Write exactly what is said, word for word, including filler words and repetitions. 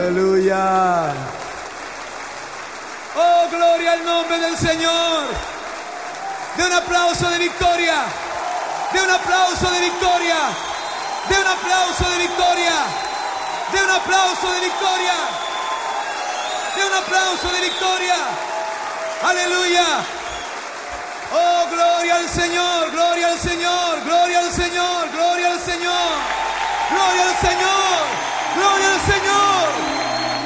Aleluya. Oh, gloria al nombre del Señor. De un aplauso de victoria. De un aplauso de victoria. De un aplauso de victoria. De un aplauso de victoria. De un aplauso de victoria. Aleluya. Oh, gloria al Señor, gloria al Señor.